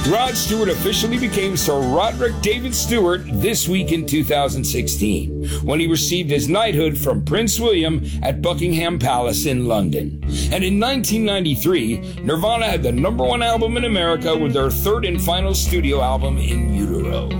Rod Stewart officially became Sir Roderick David Stewart this week in 2016, when he received his knighthood from Prince William at Buckingham Palace in London. And in 1993, Nirvana had the #1 album in America with their third and final studio album, In Utero.